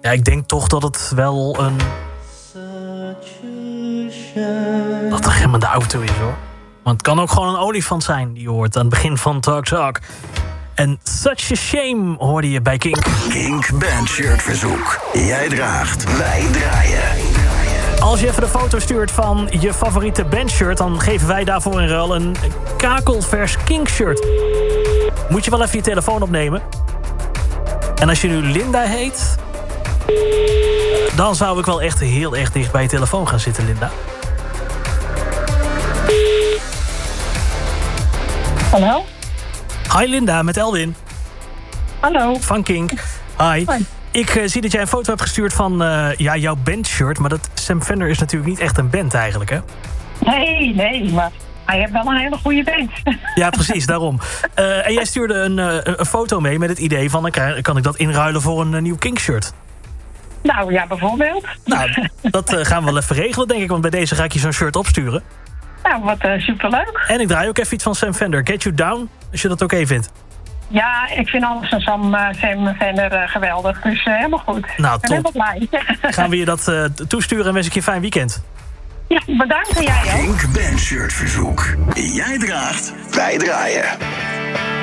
Ja, ik denk toch dat het wel een... dat een remmende auto is, hoor. Want het kan ook gewoon een olifant zijn die je hoort aan het begin van Talk Talk. En Such a Shame hoorde je bij Kink. Kink Bandshirt verzoek. Jij draagt, wij draaien. Als je even de foto stuurt van je favoriete bandshirt, dan geven wij daarvoor in ruil een kakelvers Kink-shirt. Moet je wel even je telefoon opnemen. En als je nu Linda heet, dan zou ik wel echt heel erg dicht bij je telefoon gaan zitten, Linda. Hallo? Hi Linda, met Elwin. Hallo. Van Kink. Hi. Hoi. Ik zie dat jij een foto hebt gestuurd van jouw bandshirt. Maar dat Sam Fender is natuurlijk niet echt een band eigenlijk, hè? Nee, maar hij heeft wel een hele goede band. Ja, precies, daarom. En jij stuurde een foto mee met het idee van... dan kan ik dat inruilen voor een nieuw Kink-shirt. Nou ja, bijvoorbeeld. Nou, dat gaan we wel even regelen, denk ik. Want bij deze ga ik je zo'n shirt opsturen. Nou, wat superleuk. En ik draai ook even iets van Sam Fender. Get You Down, als je dat oké vindt. Ja, ik vind alles van Sam Fender geweldig. Dus helemaal goed. Nou, Ik ben top. helemaal blij. Gaan we je dat toesturen en wens ik je een fijn weekend. Ja, bedankt en jij ook. Kink Bandshirt verzoek. Jij draagt, wij draaien.